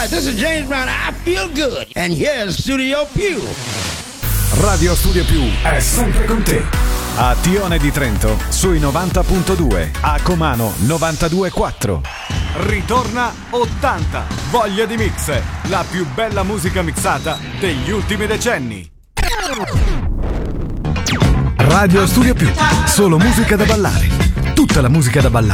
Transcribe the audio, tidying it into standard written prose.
right, this is James Brown. I feel good. And here's Studio Più. Radio Studio Più è sempre con te. A Tione di Trento sui 90.2, a Comano 92.4. Ritorna 80, voglia di mix, la più bella musica mixata degli ultimi decenni. Radio Studio Più, solo musica da ballare. Tutta la musica da ballare